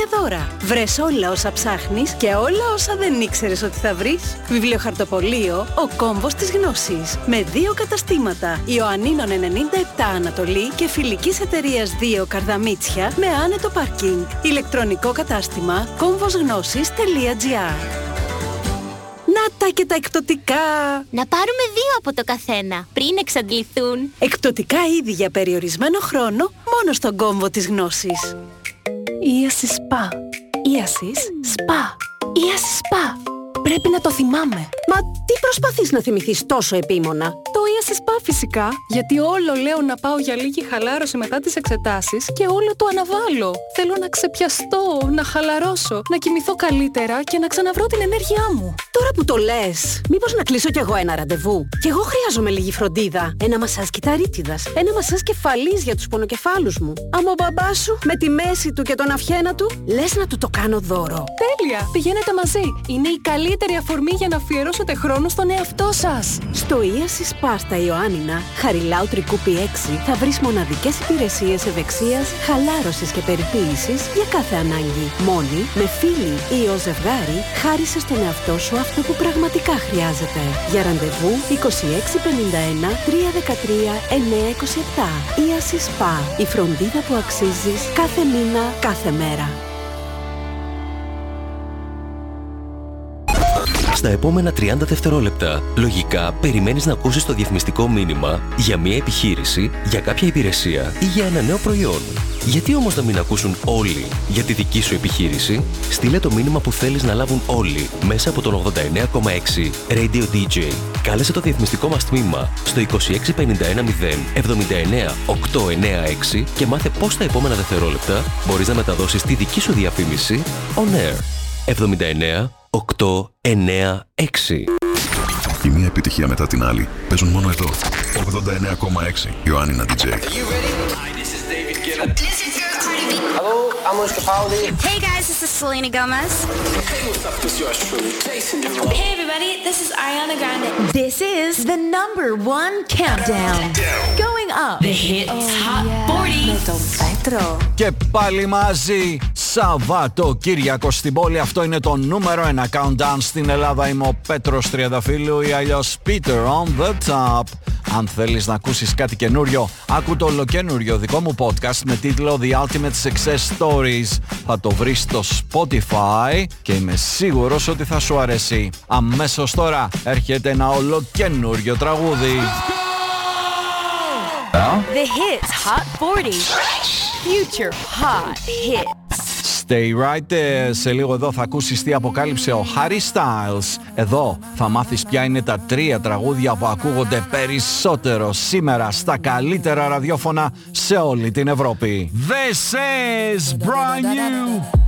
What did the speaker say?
και δώρα. Βρες όλα όσα ψάχνεις και όλα όσα δεν ήξερες ότι θα βρεις. Βιβλιοχαρτοπωλείο «Ο Κόμβος της Γνώσης». Με 2 καταστήματα. Ιωαννίνων 97 Ανατολή και Φιλικής Εταιρείας 2 Καρδαμίτσια με άνετο πάρκινγκ. Ηλεκτρονικό κατάστημα komvosgnosis.gr. Να τα και τα εκπτωτικά! Να πάρουμε 2 από το καθένα, πριν εξαντληθούν. Εκπτωτικά είδη για περιορισμένο χρόνο, μόνο στον Κόμβο της Γνώσης. Ίαση Σπα. Ίασις Σπα. Ίαση Σπα. Πρέπει να το θυμάμαι. Μα τι προσπαθείς να θυμηθείς τόσο επίμονα? Το Ίαση Σπα φυσικά. Γιατί όλο λέω να πάω για λίγη χαλάρωση μετά τις εξετάσεις και όλο το αναβάλω. Θέλω να ξεπιαστώ, να χαλαρώσω, να κοιμηθώ καλύτερα και να ξαναβρω την ενέργειά μου. Τώρα που το λες, μήπως να κλείσω κι εγώ ένα ραντεβού? Κι εγώ χρειάζομαι λίγη φροντίδα. Ένα μασάζ κυταρίτιδας. Ένα μασάζ κεφαλής για τους πονοκεφάλους μου. Άμα ο μπαμπάς σου με τη μέση του και τον αυχένα του, λες να του το κάνω δώρο. Τέλεια! Πηγαίνετε μαζί. Είναι η καλύτερη αφορμή για να αφιερώσετε χρόνο στον εαυτό σας. Στο Ίαση Σπα στα Ιωάννινα, Χαριλάου Τρικούπη 6, θα βρεις μοναδικές υπηρεσίες ευεξίας, χαλάρωσης και περιποίησης για κάθε ανάγκη. Μόνη, με φίλη ή ως ζευγάρι, χάρισε στον εαυτό σου αυτό που πραγματικά χρειάζεται. Για ραντεβού 2651 313 927. Ίαση Σπα. Η φροντίδα που αξίζεις κάθε μήνα, κάθε μέρα. Στα επόμενα 30 δευτερόλεπτα, λογικά περιμένεις να ακούσεις το διαφημιστικό μήνυμα για μια επιχείρηση, για κάποια υπηρεσία ή για ένα νέο προϊόν. Γιατί όμως να μην ακούσουν όλοι για τη δική σου επιχείρηση? Στείλε το μήνυμα που θέλεις να λάβουν όλοι μέσα από τον 89,6 Radio DJ. Κάλεσε το διαφημιστικό μας τμήμα στο 26510 79 896 και μάθε πώς τα επόμενα δευτερόλεπτα μπορείς να μεταδώσεις τη δική σου διαφήμιση on air. 79 896. Η μία επιτυχία μετά την άλλη παίζουν μόνο εδώ. 89,6 Ιωάννινα DJ. Hello, I'm Wiz Capaldi. Hey guys, this is Selena Gomez. Hey, what's up? This is yours truly, Jason Derulo. Hey everybody, this is Ariana Grande. This is the #1 countdown. Going up. The Hits Hot 40. Με τον Πέτρο. Και πάλι μαζί, Σαββατοκύριακο στην πόλη. Αυτό είναι το νούμερο 1 countdown στην Ελλάδα. Είμαι ο Πέτρος Τριανταφύλου ή αλλιώς Peter on the Top. Αν θέλεις να ακούσεις κάτι καινούριο, άκου το ολοκαίνουριο δικό μου podcast με τίτλο The Ultimate Success Stories. Θα το βρεις στο Spotify και είμαι σίγουρος ότι θα σου αρέσει. Αμέσως τώρα έρχεται ένα ολοκαίνουριο τραγούδι. The Hits Hot 40. Future Hot Hits. Stay right there. Σε λίγο εδώ θα ακούσεις τι αποκάλυψε ο Harry Styles. Εδώ θα μάθεις ποια είναι τα 3 τραγούδια που ακούγονται περισσότερο σήμερα στα καλύτερα ραδιόφωνα σε όλη την Ευρώπη. This is brand new.